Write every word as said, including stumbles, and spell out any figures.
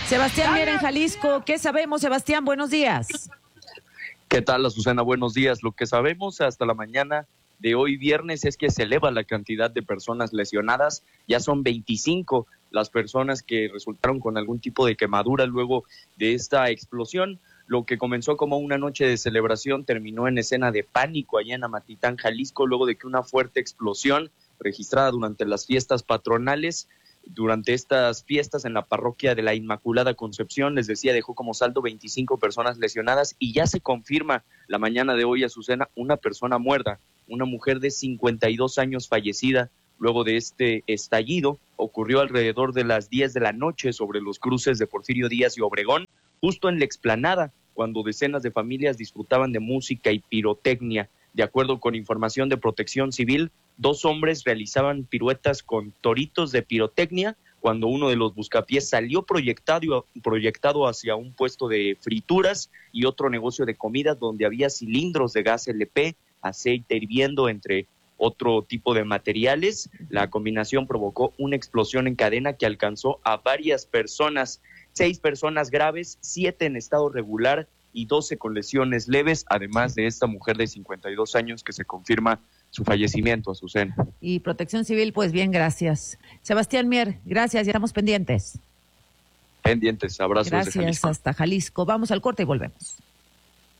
Sebastián Mier en Jalisco. ¿Qué sabemos, Sebastián? Buenos días. ¿Qué tal, Azucena? Buenos días. Lo que sabemos hasta la mañana de hoy viernes es que se eleva la cantidad de personas lesionadas. Ya son veinticinco las personas que resultaron con algún tipo de quemadura luego de esta explosión. Lo que comenzó como una noche de celebración terminó en escena de pánico allá en Amatitán, Jalisco, luego de que una fuerte explosión registrada durante las fiestas patronales, durante estas fiestas en la parroquia de la Inmaculada Concepción, les decía, dejó como saldo veinticinco personas lesionadas y ya se confirma la mañana de hoy, Azucena, una persona muerta, una mujer de cincuenta y dos años fallecida luego de este estallido. Ocurrió alrededor de las diez de la noche sobre los cruces de Porfirio Díaz y Obregón, justo en la explanada, cuando decenas de familias disfrutaban de música y pirotecnia. De acuerdo con información de Protección Civil, dos hombres realizaban piruetas con toritos de pirotecnia cuando uno de los buscapiés salió proyectado, proyectado hacia un puesto de frituras y otro negocio de comidas donde había cilindros de gas L P, aceite hirviendo, entre otro tipo de materiales. La combinación provocó una explosión en cadena que alcanzó a varias personas, seis personas graves, siete en estado regular y doce con lesiones leves, además de esta mujer de cincuenta y dos años que se confirma su fallecimiento, Azucena. Y Protección Civil, pues bien, gracias. Sebastián Mier, gracias, ya estamos pendientes. Pendientes, abrazos. Gracias, de Jalisco. Hasta Jalisco. Vamos al corte y volvemos.